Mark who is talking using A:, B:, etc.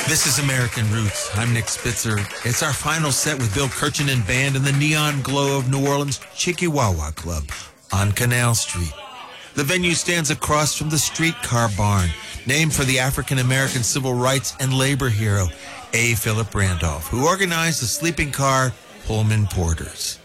A: This is American Roots. I'm Nick Spitzer. It's our final set with Bill Kirchner Band and the neon glow of New Orleans Chiquiwawa Club on Canal Street. The venue stands across from the Streetcar Barn, named for the African-American civil rights and labor hero, A. Philip Randolph, who organized the sleeping car Pullman Porters.